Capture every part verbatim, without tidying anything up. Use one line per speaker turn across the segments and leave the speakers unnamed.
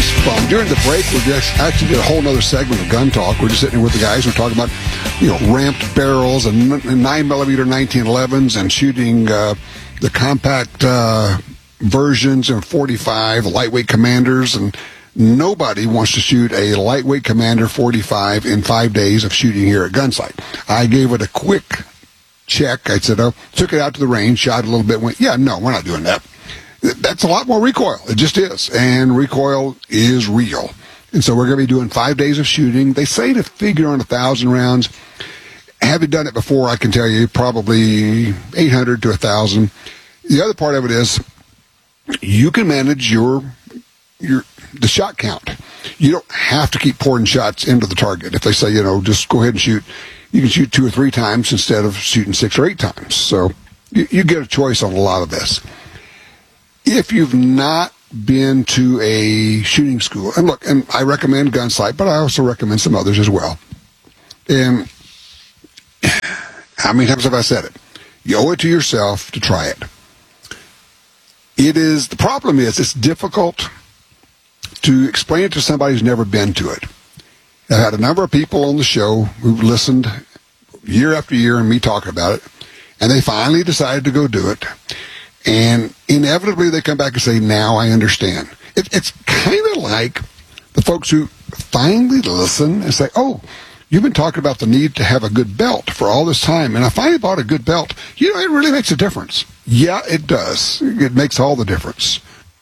was fun. During the break, we just actually did a whole other segment of Gun Talk. We're just sitting here with the guys. We're talking about, you know, ramped barrels and nine millimeter nineteen elevens and shooting uh, the compact uh, versions and forty-five lightweight commanders. And nobody wants to shoot a lightweight Commander forty-five in five days of shooting here at Gunsight. I gave it a quick check. I said, oh, took it out to the range, shot a little bit, went, yeah, no, we're not doing that. That's a lot more recoil. It just is. And recoil is real. And so we're going to be doing five days of shooting. They say to figure on a thousand rounds. Having done it before, I can tell you probably eight hundred to a thousand. The other part of it is you can manage your your the shot count. You don't have to keep pouring shots into the target. If they say, you know, just go ahead and shoot, you can shoot two or three times instead of shooting six or eight times. So you, you get a choice on a lot of this. If you've not been to a shooting school, and look, and I recommend Gunsight, but I also recommend some others as well. And how many times have I said it? You owe it to yourself to try it. It is, the problem is it's difficult to explain it to somebody who's never been to it. I've had a number of people on the show who've listened year after year and me talking about it, and they finally decided to go do it. And inevitably they come back and say, now I understand. It, it's kind of like the folks who finally listen and say, oh, you've been talking about the need to have a good belt for all this time, and I finally bought a good belt. You know, it really makes a difference. Yeah, it does. It makes all the difference.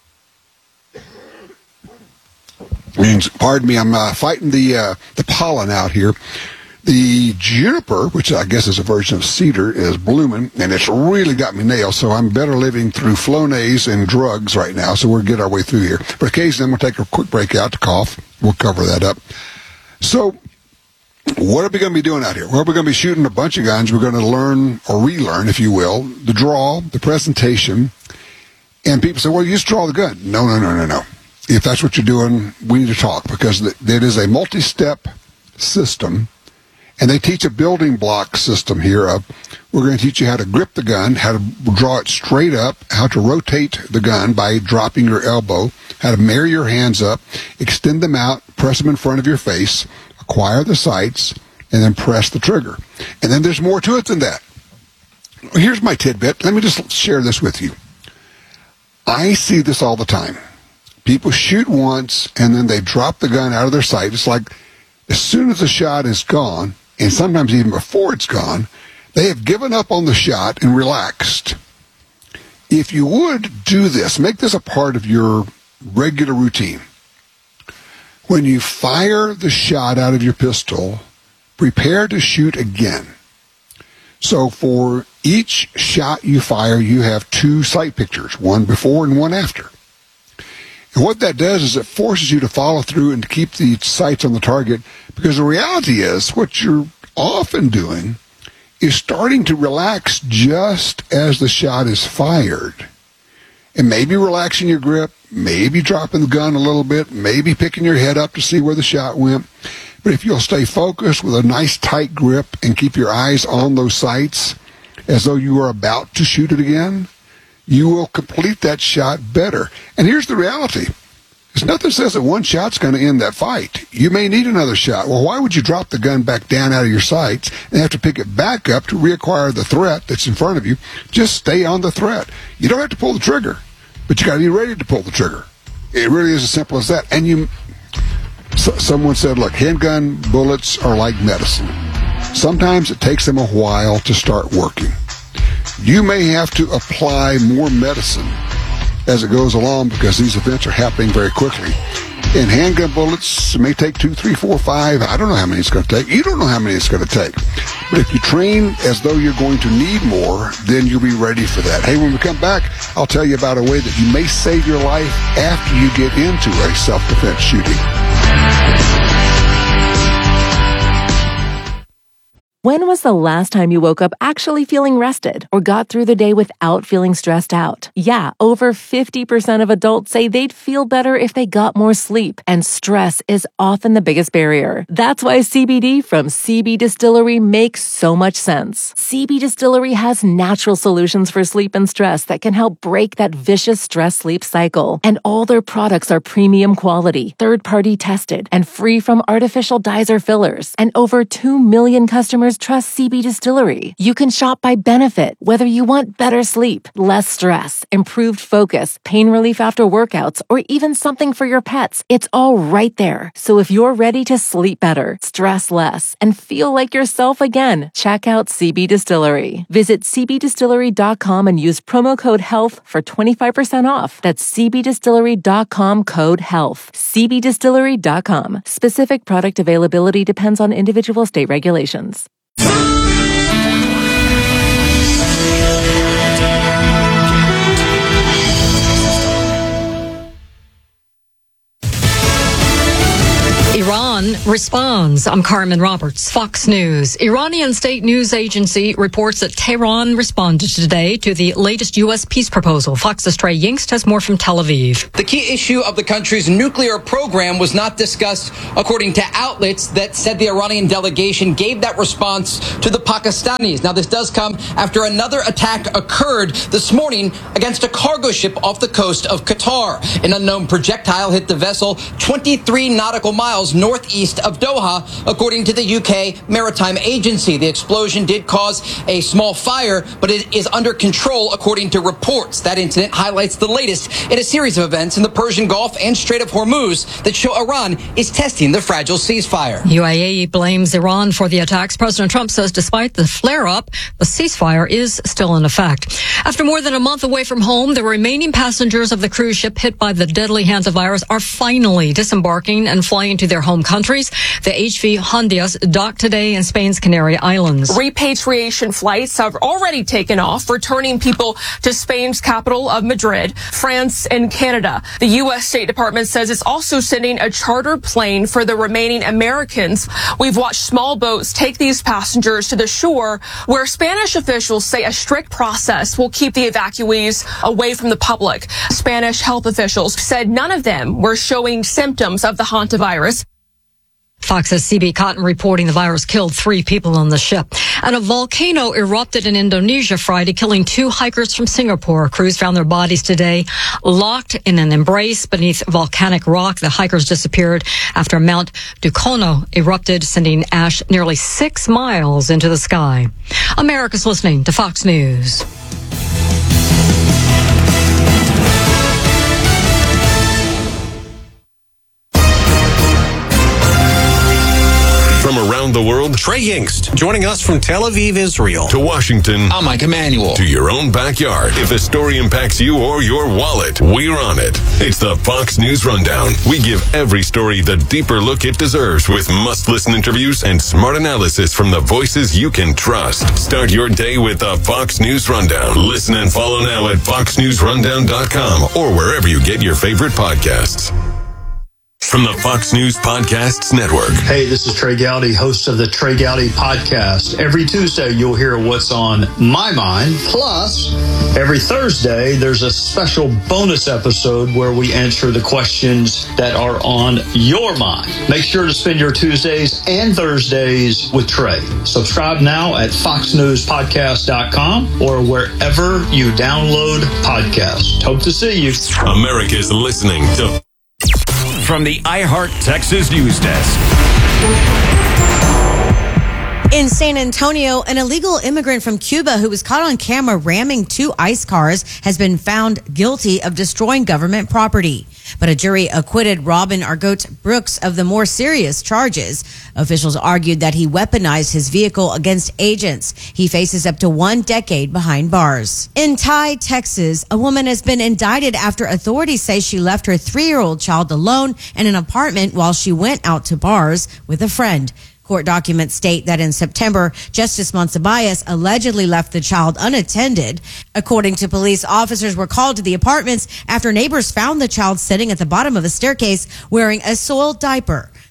And, pardon me, I'm uh, fighting the uh, the pollen out here. The juniper, which I guess is a version of cedar, is blooming, and it's really got me nailed, so I'm better living through Flonase and drugs right now, so we'll get our way through here. But occasionally I'm going to take a quick break out to cough. We'll cover that up. So what are we going to be doing out here? Well, we're going to be shooting a bunch of guns. We're going to learn, or relearn, if you will, the draw, the presentation. And people say, well, you just draw the gun. No, no, no, no, no. If that's what you're doing, we need to talk, because it is a multi-step system. And they teach a building block system here of, we're going to teach you how to grip the gun, how to draw it straight up, how to rotate the gun by dropping your elbow, how to marry your hands up, extend them out, press them in front of your face, acquire the sights, and then press the trigger. And then there's more to it than that. Here's my tidbit. Let me just share this with you. I see this all the time. People shoot once, and then they drop the gun out of their sight. It's like as soon as the shot is gone, and sometimes even before it's gone, they have given up on the shot and relaxed. If you would do this, make this a part of your regular routine. When you fire the shot out of your pistol, prepare to shoot again. So for each shot you fire, you have two sight pictures, one before and one after. And what that does is it forces you to follow through and to keep the sights on the target, because the reality is what you're often doing is starting to relax just as the shot is fired. And maybe relaxing your grip, maybe dropping the gun a little bit, maybe picking your head up to see where the shot went. But if you'll stay focused with a nice tight grip and keep your eyes on those sights as though you are about to shoot it again, you will complete that shot better. And here's the reality. There's nothing says that one shot's going to end that fight. You may need another shot. Well, why would you drop the gun back down out of your sights and have to pick it back up to reacquire the threat that's in front of you? Just stay on the threat. You don't have to pull the trigger, but you got to be ready to pull the trigger. It really is as simple as that. And you, so, someone said, look, handgun bullets are like medicine. Sometimes it takes them a while to start working. You may have to apply more medicine as it goes along, because these events are happening very quickly. And handgun bullets may take two, three, four, five. I don't know how many it's going to take. You don't know how many it's going to take. But if you train as though you're going to need more, then you'll be ready for that. Hey, when we come back, I'll tell you about a way that you may save your life after you get into a self-defense shooting.
When was the last time you woke up actually feeling rested or got through the day without feeling stressed out? Yeah, over fifty percent of adults say they'd feel better if they got more sleep, and stress is often the biggest barrier. That's why C B D from C B Distillery makes so much sense. C B Distillery has natural solutions for sleep and stress that can help break that vicious stress-sleep cycle. And all their products are premium quality, third-party tested, and free from artificial dyes or fillers. And over two million customers trust C B Distillery. You can shop by benefit, whether you want better sleep, less stress, improved focus, pain relief after workouts, or even something for your pets. It's all right there. So if you're ready to sleep better, stress less, and feel like yourself again, check out C B Distillery. Visit c b distillery dot com and use promo code HEALTH for twenty-five percent off. That's c b distillery dot com code HEALTH. c b distillery dot com. Specific product availability depends on individual state regulations.
Iran responds. I'm Carmen Roberts, Fox News. Iranian state news agency reports that Tehran responded today to the latest U S peace proposal. Fox's Trey Yingst has more from Tel Aviv.
The key issue of the country's nuclear program was not discussed, according to outlets that said the Iranian delegation gave that response to the Pakistanis. Now, this does come after another attack occurred this morning against a cargo ship off the coast of Qatar. An unknown projectile hit the vessel twenty-three nautical miles northeast of Doha, according to the U K Maritime Agency. The explosion did cause a small fire, but it is under control, according to reports. That incident highlights the latest in a series of events in the Persian Gulf and Strait of Hormuz that show Iran is testing the fragile ceasefire.
U A E blames Iran for the attacks. President Trump says despite the flare-up, the ceasefire is still in effect. After more than a month away from home, the remaining passengers of the cruise ship hit by the deadly hantavirus are finally disembarking and flying to their home countries. The H V Hondias docked today in Spain's Canary Islands.
Repatriation flights have already taken off, returning people to Spain's capital of Madrid, France, and Canada. The U S State Department says it's also sending a chartered plane for the remaining Americans. We've watched small boats take these passengers to the shore, where Spanish officials say a strict process will keep the evacuees away from the public. Spanish health officials said none of them were showing symptoms of the hantavirus.
Fox's C B Cotton reporting the virus killed three people on the ship. And a volcano erupted in Indonesia Friday, killing two hikers from Singapore. Crews found their bodies today locked in an embrace beneath volcanic rock. The hikers disappeared after Mount Dukono erupted, sending ash nearly six miles into the sky. America's listening to Fox News.
From around the world, Trey Yingst, joining us from Tel Aviv, Israel, to Washington.
I'm Mike Emanuel.
To your own backyard. If a story impacts you or your wallet, we're on it. It's the Fox News Rundown. We give every story the deeper look it deserves with must-listen interviews and smart analysis from the voices you can trust. Start your day with the Fox News Rundown. Listen and follow now at fox news rundown dot com or wherever you get your favorite podcasts. From the Fox News Podcasts Network.
Hey, this is Trey Gowdy, host of the Trey Gowdy Podcast. Every Tuesday, you'll hear what's on my mind. Plus, every Thursday, there's a special bonus episode where we answer the questions that are on your mind. Make sure to spend your Tuesdays and Thursdays with Trey. Subscribe now at fox news podcast dot com or wherever you download podcasts. Hope to see you.
America's listening to...
From the iHeart Texas News Desk.
In San Antonio, an illegal immigrant from Cuba who was caught on camera ramming two ICE cars has been found guilty of destroying government property. But a jury acquitted Robin Argot Brooks of the more serious charges. Officials argued that he weaponized his vehicle against agents. He faces up to one decade behind bars. In Ty, Texas, a woman has been indicted after authorities say she left her three-year-old child alone in an apartment while she went out to bars with a friend. Court documents state that in September, Justice Monsibais allegedly left the child unattended. According to police, officers were called to the apartments after neighbors found the child sitting at the bottom of a staircase wearing a soiled diaper.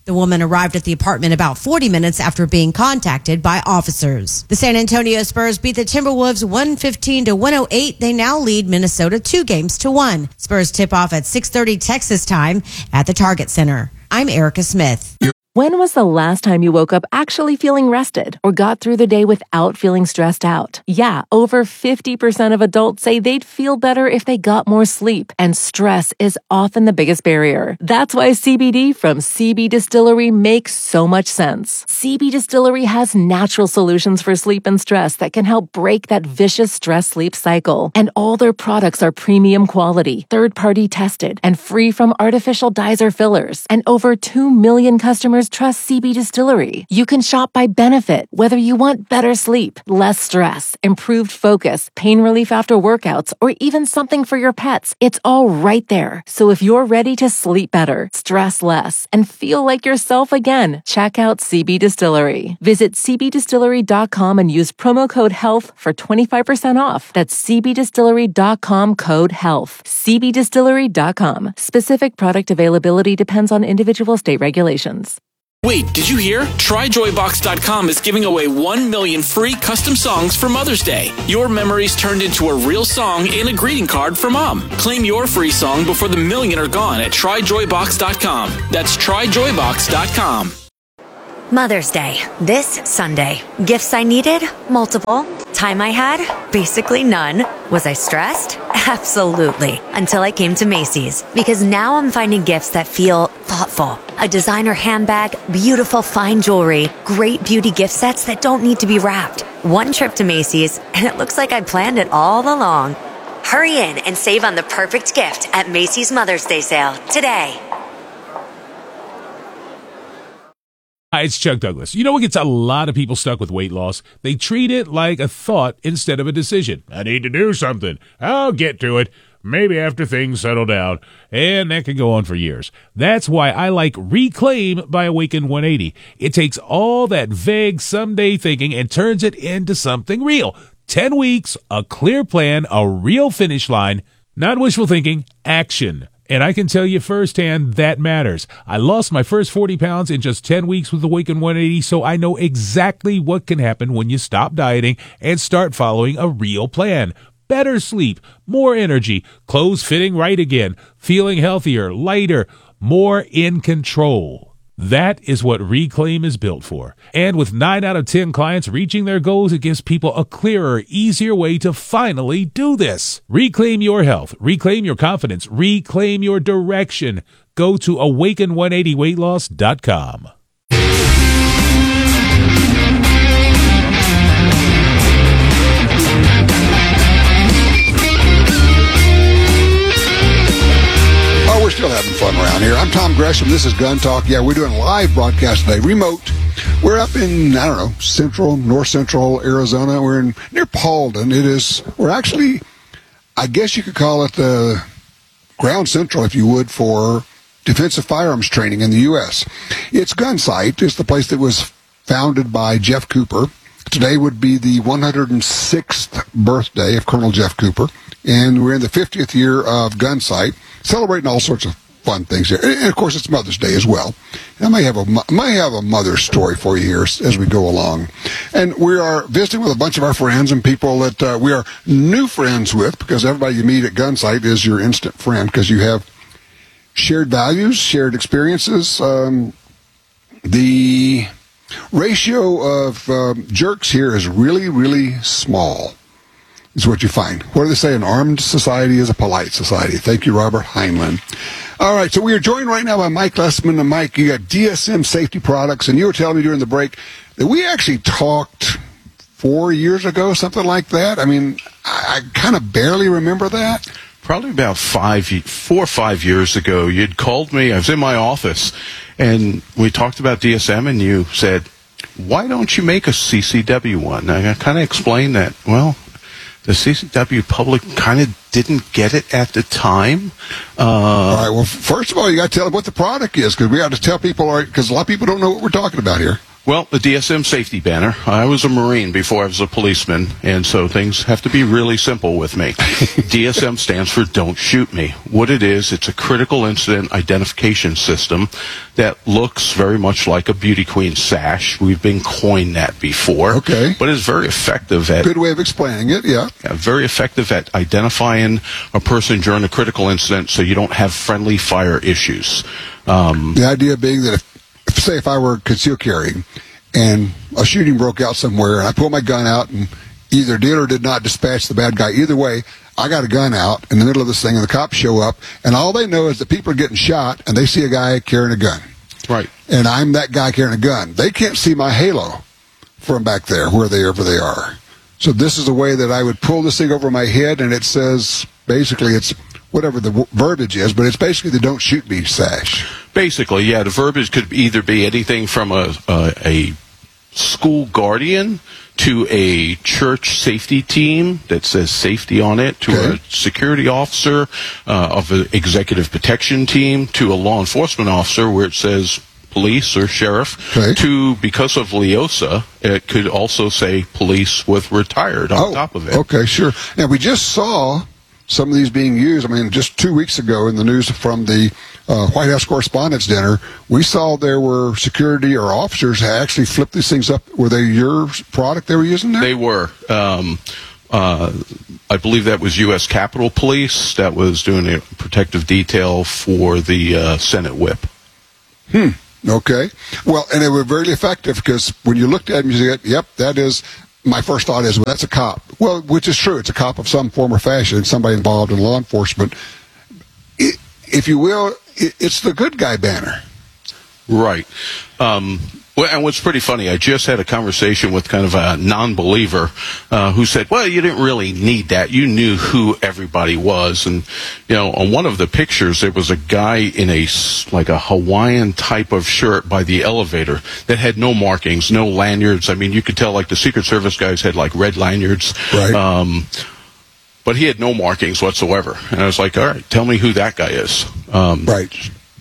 The woman arrived at the apartment about forty minutes after being contacted by officers. The San Antonio Spurs beat the Timberwolves one fifteen to one oh eight. They now lead Minnesota two games to one. Spurs tip off at six thirty Texas time at the Target Center. I'm Erica Smith.
When was the last time you woke up actually feeling rested or got through the day without feeling stressed out? Yeah, over fifty percent of adults say they'd feel better if they got more sleep, and stress is often the biggest barrier. That's why C B D from C B Distillery makes so much sense. C B Distillery has natural solutions for sleep and stress that can help break that vicious stress-sleep cycle. And all their products are premium quality, third-party tested, and free from artificial dyes or fillers. And over two million customers trust C B Distillery. You can shop by benefit, whether you want better sleep, less stress, improved focus, pain relief after workouts, or even something for your pets. It's all right there. So if you're ready to sleep better, stress less, and feel like yourself again, check out C B Distillery. Visit c b distillery dot com and use promo code HEALTH for twenty-five percent off. That's c b distillery dot com code HEALTH. c b distillery dot com. Specific product availability depends on individual state regulations.
Wait, did you hear? Try joy box dot com is giving away one million free custom songs for Mother's Day. Your memories turned into a real song and a greeting card for Mom. Claim your free song before the million are gone at try joy box dot com. That's try joy box dot com.
Mother's Day, this Sunday. Gifts I needed? Multiple. Time I had? Basically none. Was I stressed? Absolutely. Until I came to Macy's. Because now I'm finding gifts that feel thoughtful. A designer handbag, beautiful fine jewelry, great beauty gift sets that don't need to be wrapped. One trip to Macy's, and it looks like I planned it all along. Hurry in and save on the perfect gift at Macy's Mother's Day sale today.
Hi, it's Chuck Douglas. You know what gets a lot of people stuck with weight loss? They treat it like a thought instead of a decision. I need to do something. I'll get to it. Maybe after things settle down. And that can go on for years. That's why I like Reclaim by Awaken one eighty. It takes all that vague someday thinking and turns it into something real. Ten weeks, a clear plan, a real finish line. Not wishful thinking, action. And I can tell you firsthand that matters. I lost my first forty pounds in just ten weeks with Awaken one eighty, so I know exactly what can happen when you stop dieting and start following a real plan. Better sleep, more energy, clothes fitting right again, feeling healthier, lighter, more in control. That is what Reclaim is built for. And with nine out of ten clients reaching their goals, it gives people a clearer, easier way to finally do this. Reclaim your health. Reclaim your confidence. Reclaim your direction. Go to awaken one eighty weight loss dot com.
We're still having fun around here. I'm Tom Gresham. This is Gun Talk. Yeah, we're doing a live broadcast today, remote. We're up in, I don't know, central, north central Arizona. We're in near Paulden. It is, we're actually, I guess you could call it the ground central, if you would, for defensive firearms training in the U S. It's Gunsight. It's the place that was founded by Jeff Cooper. Today would be the one hundred sixth birthday of Colonel Jeff Cooper, and we're in the fiftieth year of Gunsight, celebrating all sorts of fun things here. And, of course, it's Mother's Day as well. And I may have a may have a mother's story for you here as we go along. And we are visiting with a bunch of our friends and people that uh, we are new friends with, because everybody you meet at Gunsight is your instant friend, because you have shared values, shared experiences. Um, the ratio of uh, jerks here is really, really small, is what you find. What do they say? An armed society is a polite society. Thank you, Robert Heinlein. All right, so we are joined right now by Mike Lessman. And Mike, you got D S M Safety Products, and you were telling me during the break that we actually talked four years ago, something like that. I mean, I, I kind of barely remember that.
Probably about five, four or five years ago, you'd called me. I was in my office, and we talked about D S M, and you said, why don't you make a C C W one? And I kind of explained that, well, the C C W public kind of didn't get it at the time. Uh,
all right, well, first of all, you got to tell them what the product is, because we got to tell people, all right, because a lot of people don't know what we're talking about here.
Well, the D S M safety banner. I was a Marine before I was a policeman, and so things have to be really simple with me. D S M stands for Don't Shoot Me. What it is, it's a critical incident identification system that looks very much like a beauty queen sash. We've been coined that before.
Okay.
But it's very effective at...
Good way of explaining it, yeah.
yeah. Very effective at identifying a person during a critical incident so you don't have friendly fire issues. Um,
the idea being that if say if I were concealed carrying and a shooting broke out somewhere and I pulled my gun out and either did or did not dispatch the bad guy, either way, I got a gun out in the middle of this thing and the cops show up and all they know is that people are getting shot and they see a guy carrying a gun.
Right.
And I'm that guy carrying a gun. They can't see my halo from back there, wherever they are. So this is a way that I would pull this thing over my head and it says, basically it's whatever the w- verbiage is, but it's basically the Don't Shoot Me sash.
Basically, yeah, the verbiage could either be anything from a, a, a school guardian to a church safety team that says safety on it, to okay. a security officer uh, of an executive protection team, to a law enforcement officer where it says police or sheriff, okay. to, because of LEOSA, it could also say police with retired on
oh,
top of it.
Okay, sure. Now, we just saw some of these being used. I mean, just two weeks ago in the news from the uh, White House Correspondents' Dinner, we saw there were security or officers had actually flipped these things up. Were they your product they were using there?
They were. Um, uh, I believe that was U S Capitol Police that was doing a protective detail for the uh, Senate whip.
Hmm. Okay. Well, and they were very effective because when you looked at them, you said, yep, that is... My first thought is, well, that's a cop. Well, which is true. It's a cop of some form or fashion, somebody involved in law enforcement. It, if you will, it, it's the good guy banner.
Right. Um, well, and what's pretty funny, I just had a conversation with kind of a non-believer uh, who said, well, you didn't really need that. You knew who everybody was. And, you know, on one of the pictures, there was a guy in a, like a Hawaiian type of shirt by the elevator that had no markings, no lanyards. I mean, you could tell, like, the Secret Service guys had, like, red lanyards.
Right.
Um, but he had no markings whatsoever. And I was like, all right, tell me who that guy is. Um,
right.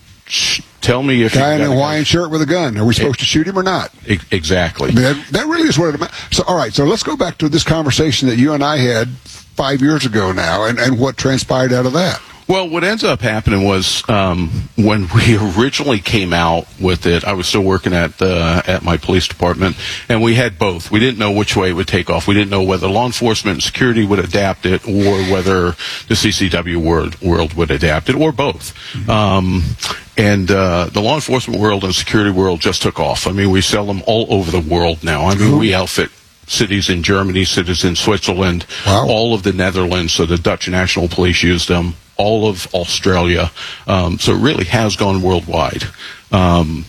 Sh- Tell me if
guy
you
in a Hawaiian shirt with a gun. Are we supposed it, to shoot him or not?
Exactly.
I mean, that, that really is what it amounts. So, all right. So let's go back to this conversation that you and I had five years ago now, and, and what transpired out of that.
Well, what ends up happening was um, when we originally came out with it, I was still working at the, at my police department, and we had both. We didn't know which way it would take off. We didn't know whether law enforcement and security would adapt it, or whether the C C W world, world would adapt it, or both. Mm-hmm. Um, and uh, the law enforcement world and security world just took off. I mean, we sell them all over the world now. I mean, we outfit cities in Germany, cities in Switzerland,
wow.
all of the Netherlands, so the Dutch National Police used them, all of Australia. Um, so it really has gone worldwide. Um,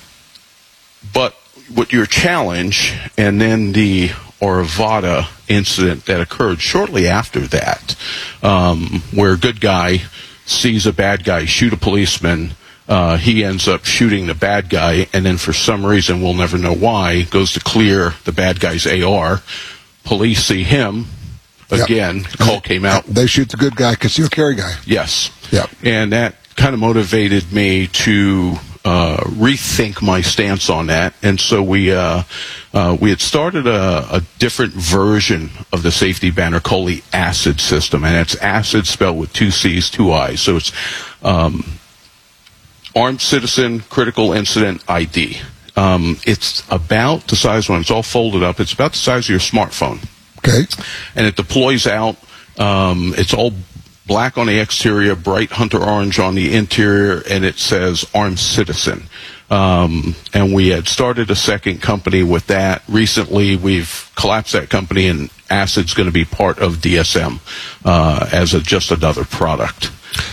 but what your challenge, and then the Arvada incident that occurred shortly after that, um, where a good guy sees a bad guy shoot a policeman, uh, he ends up shooting the bad guy, and then for some reason, we'll never know why, goes to clear the bad guy's A R. Police see him. Again, yep. Call came out.
They shoot the good guy, concealed carry guy.
Yes.
Yep.
And that kind of motivated me to uh, rethink my stance on that. And so we uh, uh, we had started a, a different version of the safety banner called the ACID system. And it's ACID spelled with two C's, two I's. So it's um, Armed Citizen Critical Incident I D. Um, it's about the size, when it's all folded up, it's about the size of your smartphone.
Okay.
And it deploys out. Um, it's all black on the exterior, bright hunter orange on the interior, and it says Armed Citizen. Um, and we had started a second company with that. Recently, we've collapsed that company, and ACID's going to be part of D S M uh, as a, just another product.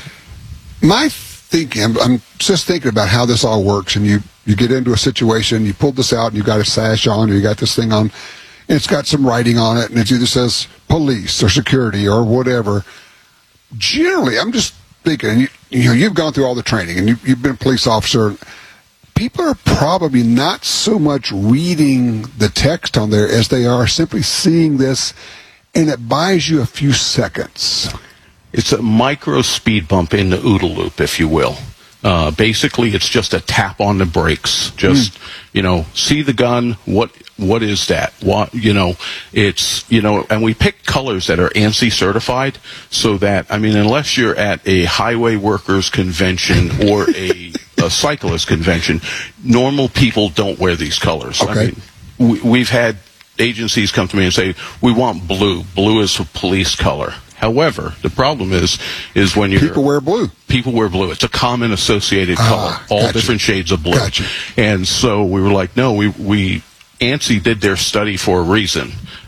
My thinking, I'm, I'm just thinking about how this all works, and you, you get into a situation, you pull this out, and you got a sash on, or you got this thing on, and it's got some writing on it, and it either says police or security or whatever. Generally, I'm just thinking, you, you know, you've gone through all the training, and you, you've been a police officer. People are probably not so much reading the text on there as they are simply seeing this, and it buys you a few seconds.
It's a micro speed bump in the OODA loop, if you will. Uh, basically, it's just a tap on the brakes. Just, mm. you know, see the gun. What what is that? What you know? It's you know, and we pick colors that are ANSI certified, so that I mean, unless you're at a highway workers convention or a, a cyclist convention, normal people don't wear these colors.
Okay.
I mean, we, we've had agencies come to me and say, we want blue. Blue is a police color. However, the problem is, is when you
people wear blue.
People wear blue. It's a common associated
ah,
color. All
gotcha.
different shades of blue.
Gotcha.
And so we were like, no, we we ANSI did their study for a reason,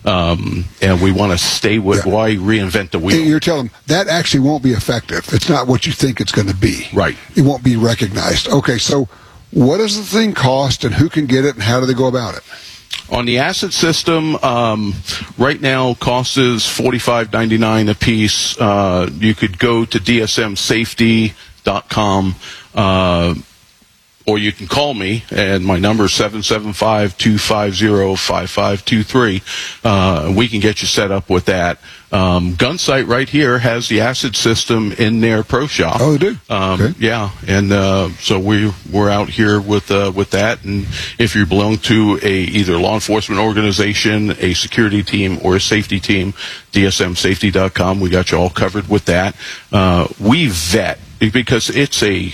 um, and we want to stay with. Yeah. Why reinvent the wheel?
You're telling them that actually won't be effective. It's not what you think it's going to be.
Right.
It won't be recognized. Okay, so what does the thing cost, and who can get it, and how do they go about it?
On the Asset System, um, right now, cost is forty-five ninety-nine a piece. Uh, you could go to D S M safety dot com, uh, or you can call me, and my number is seven seven five, two five zero, five five two three. Uh, we can get you set up with that. Um, Gunsight right here has the Asset System in their pro shop.
Oh, they do?
Um,
okay.
Yeah, and uh, so we, we're out here with uh, with that. And if you belong to a either law enforcement organization, a security team, or a safety team, D S M safety dot com, we got you all covered with that. Uh, we vet, because it's a...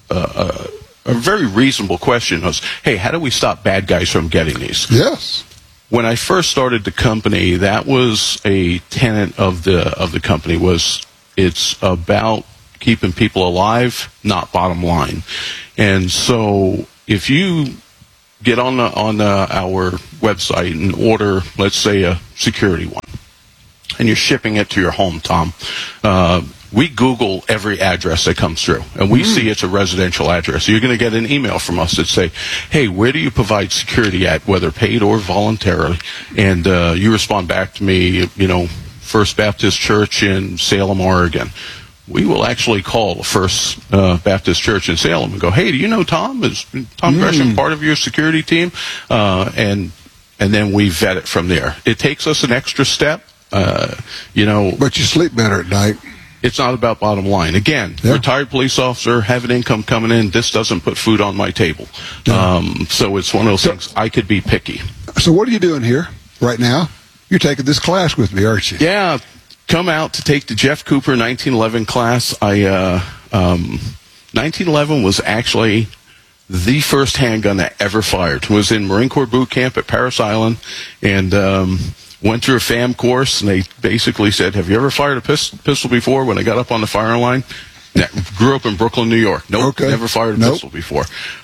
Uh, a very reasonable question was, hey, how do we stop bad guys from getting these?
Yes.
When I first started the company, that was a tenet of the of the company, was it's about keeping people alive, not bottom line. And so if you get on the, on the, our website and order, let's say, a security one, and you're shipping it to your home, Tom, uh, we Google every address that comes through, and we mm. see it's a residential address. You're going to get an email from us that say, hey, where do you provide security at, whether paid or voluntarily? And uh, you respond back to me, you know, First Baptist Church in Salem, Oregon. We will actually call the First uh, Baptist Church in Salem and go, hey, do you know Tom? Is Tom mm. Gresham part of your security team? Uh, and and then we vet it from there. It takes us an extra step, uh, you know.
But you sleep better at night.
It's not about bottom line. Again, yeah. retired police officer, have an income coming in. This doesn't put food on my table. Yeah. Um, so it's one of those so, things. I could be picky.
So what are you doing here right now? You're taking this class with me, aren't you?
Yeah. Come out to take the Jeff Cooper nineteen eleven class. I uh, um, nineteen eleven was actually the first handgun I ever fired. It was in Marine Corps boot camp at Parris Island, and um, went through a FAM course, and they basically said, have you ever fired a pis- pistol before? When I got up on the firing line, ne- grew up in Brooklyn, New York. Nope, okay. Never fired a nope. pistol before.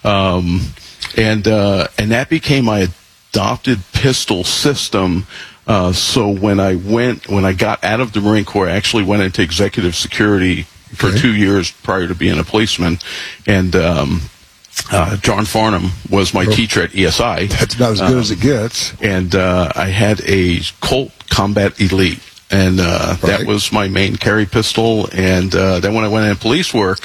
Um, and uh, and that became my adopted pistol system. Uh, so when I went, when I got out of the Marine Corps, I actually went into executive security for okay. two years prior to being a policeman. And um, uh, John Farnham was my oh. teacher at E S I.
That's about as good
um,
as it gets.
And uh, I had a Colt Combat Elite. And uh, right. that was my main carry pistol. And uh, then when I went into police work,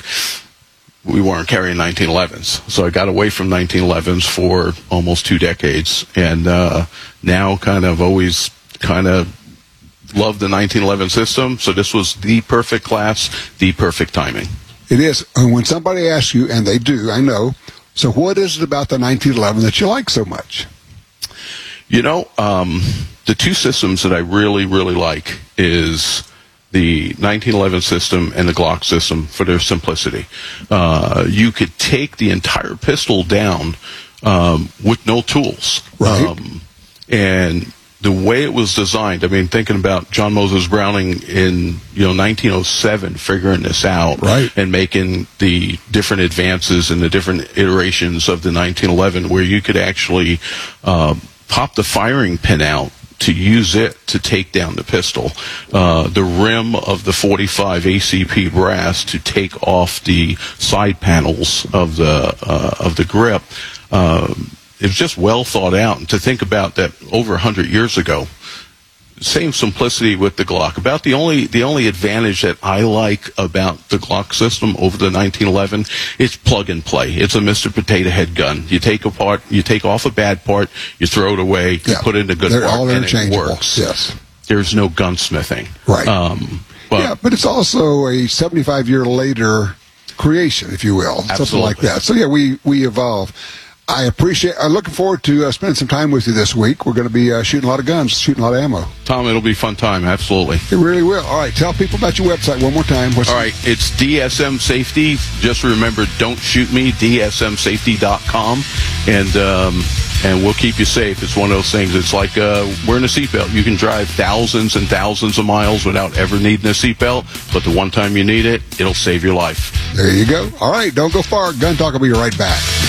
we weren't carrying nineteen elevens. So I got away from nineteen elevens for almost two decades. And uh, now kind of always kind of love the nineteen eleven system. So this was the perfect class, the perfect timing.
It is. And when somebody asks you, and they do, I know, so what is it about the nineteen eleven that you like so much?
You know, um, the two systems that I really, really like is the nineteen eleven system and the Glock system for their simplicity. Uh, you could take the entire pistol down um, with no tools.
Right.
Um, and the way it was designed, I mean, thinking about John Moses Browning in, you know, nineteen oh seven, figuring this out,
right.
and making the different advances and the different iterations of the nineteen eleven, where you could actually uh, pop the firing pin out to use it to take down the pistol. Uh, the rim of the forty-five A C P brass to take off the side panels of the uh, of the grip. Uh, it was just well thought out. And to think about that over one hundred years ago, same simplicity with the Glock. About the only the only advantage that I like about the Glock system over the nineteen eleven, it's plug and play. It's a Mister Potato Head gun. You take a part, you take off a bad part, you throw it away, you
yeah.
put in a good
They're
part,
all
and it works.
Yes.
There's no gunsmithing.
Right.
Um, but,
yeah, but it's also a seventy-five year later creation, if you will,
Absolutely.
something like that. So yeah, we we evolve. I appreciate. I'm looking forward to uh, spending some time with you this week. We're going to be uh, shooting a lot of guns, shooting a lot of ammo.
Tom, it'll be a fun time. Absolutely.
It really will. All right, tell people about your website one more time. What's
All right, it's D S M Safety. Just remember, don't shoot me, D S M safety dot com, and um, and we'll keep you safe. It's one of those things. It's like uh, wearing a seatbelt. You can drive thousands and thousands of miles without ever needing a seatbelt, but the one time you need it, it'll save your life.
There you go. All right, don't go far. Gun Talk will be right back.